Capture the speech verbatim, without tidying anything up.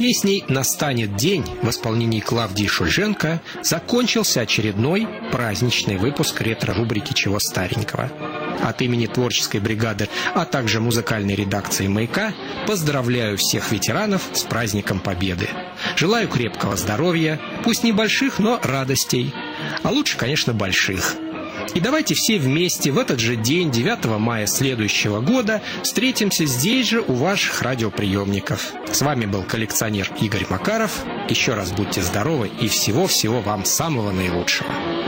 песней «Настанет день» в исполнении Клавдии Шульженко закончился очередной праздничный выпуск ретро-рубрики «Чего старенького». От имени творческой бригады, а также музыкальной редакции «Маяка» поздравляю всех ветеранов с праздником Победы. Желаю крепкого здоровья, пусть небольших, но радостей. А лучше, конечно, больших. И давайте все вместе в этот же день, девятого мая следующего года, встретимся здесь же у ваших радиоприемников. С вами был коллекционер Игорь Макаров. Еще раз будьте здоровы и всего-всего вам самого наилучшего.